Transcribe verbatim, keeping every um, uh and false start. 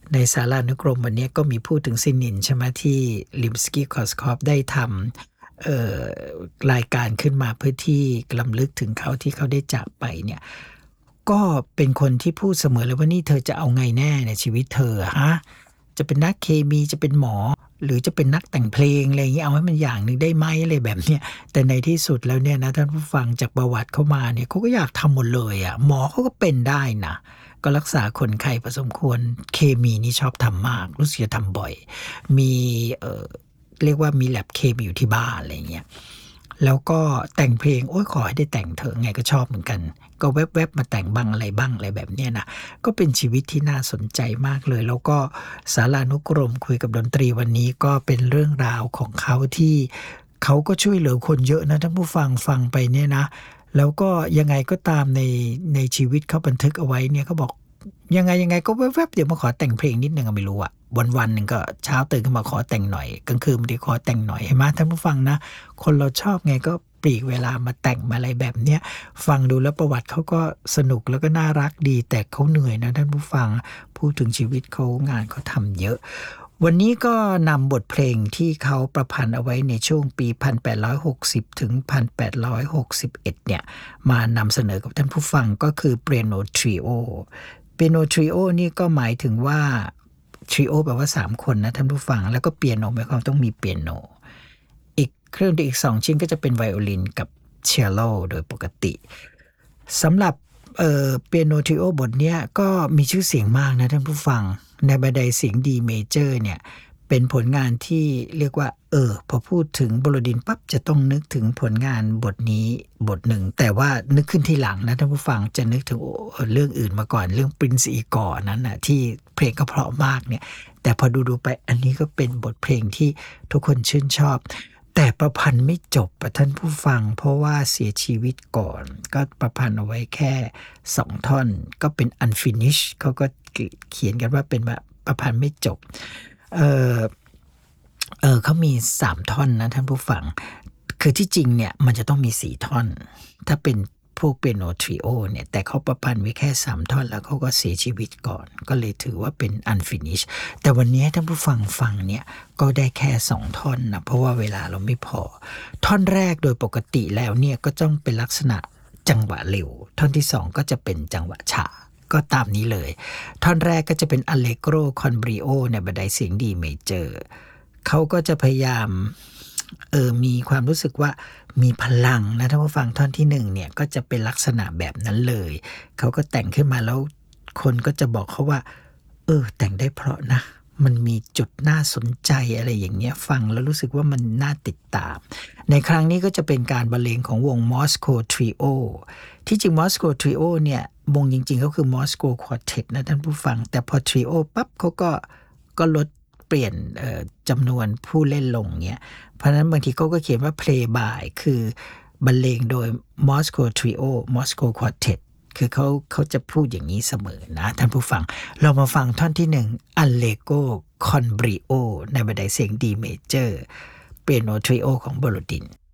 ในสารานุกรมวันนี้ก็มีพูดถึงซินินใช่ไหมที่ลิมสกี้คอสคอฟได้ทำเอ่อรายการขึ้นมาเพื่อที่รำลึกถึงเขาที่เขาได้จากไปเนี่ยก็เป็นคนที่พูดเสมอเลยว่านี่เธอจะเอาไงแน่ในชีวิตเธอฮะจะเป็นนักเคมีจะเป็นหมอหรือจะเป็นนักแต่งเพลงอะไรอย่างเงี้ยเอาให้มันอย่างหนึ่งได้ไหมอะไรแบบเนี้ยแต่ในที่สุดแล้วเนี่ยนะท่านผู้ฟังจากประวัติเข้ามาเนี่ยเขาก็อยากทำหมดเลยอ่ะหมอเขาก็เป็นได้นะก็รักษาคนไข้พอสมควรเคมีนี่ชอบทำมากรู้สึกจะทำบ่อยมีเอ่อเรียกว่ามีแลบเคมีอยู่ที่บ้านอะไรเงี้ยแล้วก็แต่งเพลงโอ้ยขอให้ได้แต่งเถอะไงก็ชอบเหมือนกันก็แวบๆมาแต่งบ้างอะไรบ้างอะไรแบบเนี้ยนะก็เป็นชีวิตที่น่าสนใจมากเลยแล้วก็สารานุกรมคุยกับดนตรีวันนี้ก็เป็นเรื่องราวของเขาที่เขาก็ช่วยเหลือคนเยอะนะท่านผู้ฟังฟังไปเนี่ยนะแล้วก็ยังไงก็ตามในในชีวิตเขาบันทึกเอาไว้เนี่ยเขาบอกยังไงยังไงก็แวบๆเดี๋ยวมาขอแต่งเพลงนิดนึงก็ไม่รู้อะวันๆหนึ่งก็เช้าตื่นขึ้นมาขอแต่งหน่อยกลางคืนบางทีขอแต่งหน่อยเห็นไหมท่านผู้ฟังนะคนเราชอบไงก็ปลีกเวลามาแต่งมาอะไรแบบเนี้ยฟังดูแล้วประวัติเขาก็สนุกแล้วก็น่ารักดีแต่เขาเหนื่อยนะท่านผู้ฟังพูดถึงชีวิตเขางานเขาทำเยอะวันนี้ก็นำบทเพลงที่เขาประพันธ์เอาไว้ในช่วงปีหนึ่งพันแปดร้อยหกสิบถึงหนึ่งพันแปดร้อยหกสิบเอ็ดเนี่ยมานำเสนอกับท่านผู้ฟังก็คือ Piano Trio Piano Trio นี่ก็หมายถึงว่า Trio แปลว่าสามคนนะท่านผู้ฟังแล้วก็เปียโนหมายความต้องมีเปียโนอีกเครื่องดนตรีอีกสองชิ้นก็จะเป็นไวโอลินกับเชลโลโดยปกติสำหรับเอ่อเปียโนทริโอบทเนี้ยก็มีชื่อเสียงมากนะท่านผู้ฟังในบันไดเสียงดีเมเจอร์เนี่ยเป็นผลงานที่เรียกว่าเออพอพูดถึงโบโลดินปั๊บจะต้องนึกถึงผลงานบทนี้บทหนึ่งแต่ว่านึกขึ้นทีหลังนะท่านผู้ฟังจะนึกถึงเรื่องอื่นมาก่อนเรื่องปรินซ์อีกอร์นั้นนะที่เพลงก็เพราะมากเนี่ยแต่พอดูๆไปอันนี้ก็เป็นบทเพลงที่ทุกคนชื่นชอบแต่ประพันธ์ไม่จบอ่ะท่านผู้ฟังเพราะว่าเสียชีวิตก่อนก็ประพันธ์เอาไว้แค่สองท่อนก็เป็น unfinished เขาก็เขียนกันว่าเป็นแบบประพันธ์ไม่จบเออเออเขามีสามท่อนนะท่านผู้ฟังคือที่จริงเนี่ยมันจะต้องมีสี่ท่อนถ้าเป็นพวกเปียโนทริโอเนี่ยแต่เขาประพันธ์ไว้แค่สามท่อนแล้วเขาก็เสียชีวิตก่อนก็เลยถือว่าเป็น unfinished แต่วันนี้ท่านผู้ฟังฟังเนี่ยก็ได้แค่สองท่อนนะเพราะว่าเวลาเราไม่พอท่อนแรกโดยปกติแล้วเนี่ยก็ต้องเป็นลักษณะจังหวะเร็วท่อนที่สองก็จะเป็นจังหวะช้าก็ตามนี้เลยท่อนแรกก็จะเป็น Allegro con brio ในบันไดเสียงดีเมเจอร์เขาก็จะพยายามเออมีความรู้สึกว่ามีพลังนะถ้าว่าฟังท่อนที่หนึ่งเนี่ยก็จะเป็นลักษณะแบบนั้นเลยเขาก็แต่งขึ้นมาแล้วคนก็จะบอกเขาว่าเออแต่งได้เพราะนะมันมีจุดน่าสนใจอะไรอย่างเงี้ยฟังแล้วรู้สึกว่ามันน่าติดตามในครั้งนี้ก็จะเป็นการบรรเลงของวง Moscow Trio ที่จริง Moscow Trio เนี่ยวงจริงๆก็คือ Moscow Quartet นะท่านผู้ฟังแต่พอ Trio ปั๊บเขาก็ก็ลดเปลี่ยนจำนวนผู้เล่นลงเงี้ยเพราะฉะนั้นบางทีเขาก็เขียนว่า play by คือบรรเลงโดย Moscow Trio Moscow Quartet คือเขาเขาจะพูดอย่างนี้เสมอนะท่านผู้ฟังเรามาฟังท่อนที่หนึ่ง Allegro con brio ในบันไดเสียง D major เปียโนทริโอของโบโลดิน